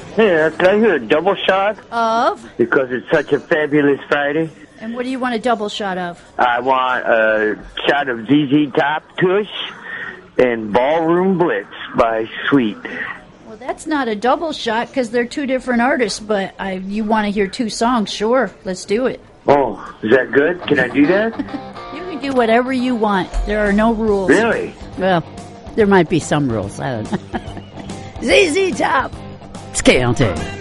Yeah, can I hear a double shot? Of? Because it's such a fabulous Friday. And what do you want a double shot of? I want a shot of ZZ Top, Tush, and Ballroom Blitz by Sweet. Well, that's not a double shot because they're two different artists, but you want to hear two songs, sure. Let's do it. Oh, is that good? Can I do that? You can do whatever you want. There are no rules. Really? Well, there might be some rules. I don't know. ZZ Top. It's KLT.